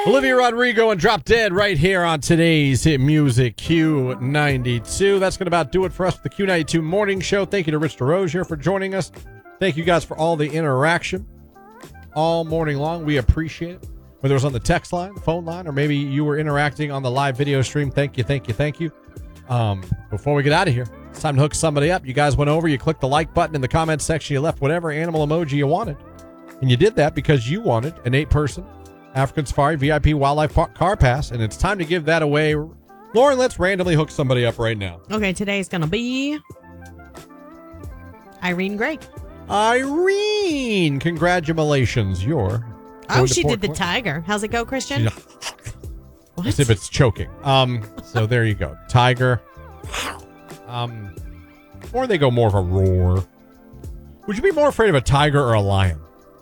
Olivia Rodrigo and Drop Dead right here on today's Hit Music Q92. That's going to about do it for us with the Q92 Morning Show. Thank you to Rich DeRose here for joining us. Thank you guys for all the interaction all morning long. We appreciate it. Whether it was on the text line, the phone line, or maybe you were interacting on the live video stream. Thank you. Before we get out of here, it's time to hook somebody up. You guys went over, you clicked the like button in the comments section, you left whatever animal emoji you wanted. And you did that because you wanted an 8-person African Safari VIP Wildlife Car Pass, and it's time to give that away. Lauren, let's randomly hook somebody up right now. Okay, today's going to be Irene Gregg. Irene, congratulations. You're she did the tiger. How's it go, Christian? What? As if it's choking. So there you go. Tiger. Or they go more of a roar. Would you be more afraid of a tiger or a lion?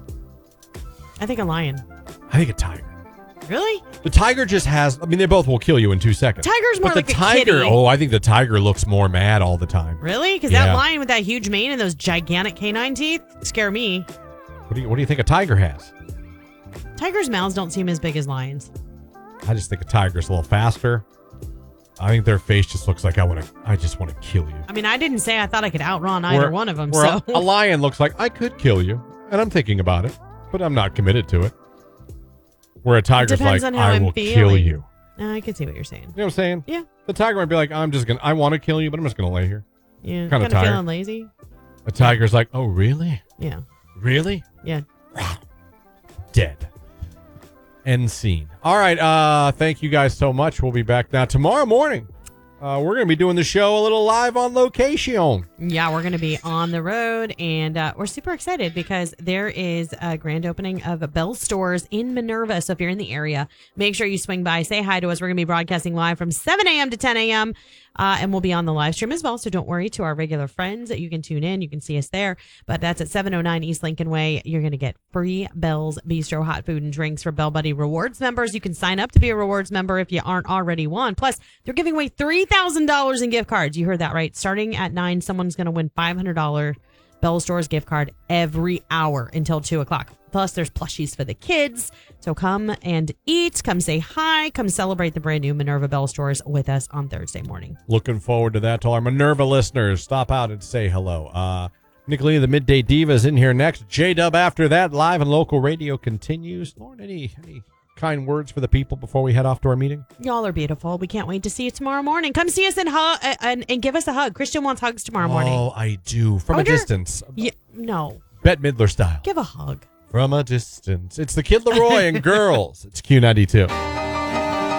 I think a lion. I think a tiger. Really? The tiger just has, they both will kill you in 2 seconds. Tiger's more but like the a tiger, kitty. Oh, I think the tiger looks more mad all the time. Really? Because that lion with that huge mane and those gigantic canine teeth scare me. What do you think a tiger has? Tigers' mouths don't seem as big as lions. I just think a tiger's a little faster. I think their face just looks like I just want to kill you. I didn't say I thought I could outrun either one of them. So a lion looks like I could kill you, and I'm thinking about it, but I'm not committed to it. Where a tiger's like, I will kill you. I can see what you're saying. You know what I'm saying? Yeah. The tiger might be like, I want to kill you, but I'm just going to lay here. Yeah. Kind of feeling lazy. A tiger's like, oh, really? Yeah. Really? Yeah. Dead. End scene. All right. Thank you guys so much. We'll be back now tomorrow morning. We're going to be doing the show a little live on location. Yeah, we're going to be on the road, and we're super excited because there is a grand opening of Bell Stores in Minerva. So if you're in the area, make sure you swing by, say hi to us. We're going to be broadcasting live from 7 a.m. to 10 a.m., and we'll be on the live stream as well. So don't worry, to our regular friends that you can tune in. You can see us there. But that's at 709 East Lincoln Way. You're going to get free Bell's Bistro hot food and drinks for Bell Buddy Rewards members. You can sign up to be a rewards member if you aren't already one. Plus, they're giving away $3,000 in gift cards. You heard that right. Starting at 9, someone's going to win $500 Bell Stores gift card every hour until 2 o'clock. Plus, there's plushies for the kids. So come and eat. Come say hi. Come celebrate the brand new Minerva Bell Stores with us on Thursday morning. Looking forward to that. To our Minerva listeners, stop out and say hello. Nicolina, the Midday Diva, is in here next. J-Dub after that. Live and local radio continues. Lauren, any kind words for the people before we head off to our meeting? Y'all are beautiful. We can't wait to see you tomorrow morning. Come see us and give us a hug. Christian wants hugs tomorrow morning. Oh, I do. From a distance. Yeah, no. Bette Midler style. Give a hug. From a distance. It's the Kid Leroy and girls. It's Q92.